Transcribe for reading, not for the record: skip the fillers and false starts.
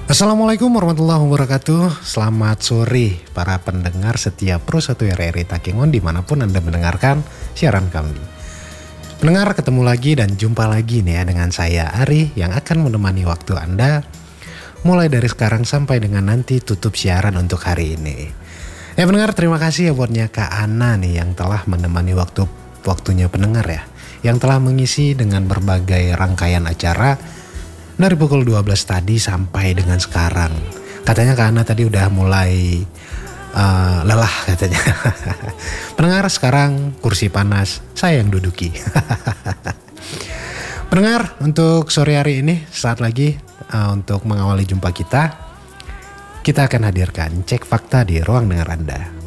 Assalamualaikum warahmatullahi wabarakatuh. Selamat sore para pendengar setiap Pro 1 RRI Takengon dimanapun Anda mendengarkan siaran kami. Pendengar, ketemu lagi dan jumpa lagi nih ya dengan saya Ari yang akan menemani waktu Anda mulai dari sekarang sampai dengan nanti tutup siaran untuk hari ini. Ya pendengar, terima kasih ya buatnya Kak Ana nih yang telah menemani waktunya pendengar ya, yang telah mengisi dengan berbagai rangkaian acara dari pukul 12 tadi sampai dengan sekarang. Katanya Kak Ana tadi udah mulai lelah katanya. Pendengar, sekarang kursi panas saya yang duduki. Pendengar, untuk sore hari ini saat lagi untuk mengawali jumpa kita akan hadirkan cek fakta di ruang dengar Anda.